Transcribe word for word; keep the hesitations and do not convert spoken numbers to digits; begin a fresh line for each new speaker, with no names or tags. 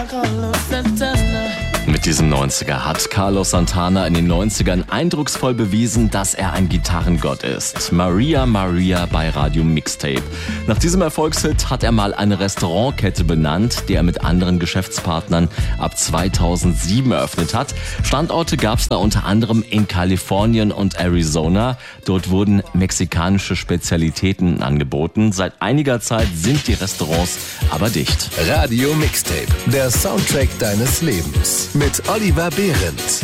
Mit diesem neunziger hat Carlos Santana in den neunzigern eindrucksvoll bewiesen, dass er ein Gitarrengott ist. Maria Maria bei Radio Mixtape. Nach diesem Erfolgshit hat er mal eine Restaurantkette benannt, die er mit anderen Geschäftspartnern ab zweitausendsieben eröffnet hat. Standorte gab es da unter anderem in Kalifornien und Arizona. Dort wurden mexikanische Spezialitäten angeboten. Seit einiger Zeit sind die Restaurants aber dicht.
Radio Mixtape, der Soundtrack deines Lebens mit Oliver Behrendt.